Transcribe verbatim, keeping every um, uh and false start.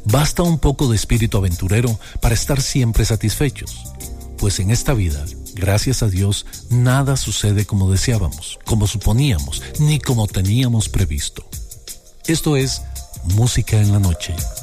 Basta un poco de espíritu aventurero para estar siempre satisfechos, pues en esta vida, gracias a Dios, nada sucede como deseábamos, como suponíamos, ni como teníamos previsto. Esto es Música en la Noche.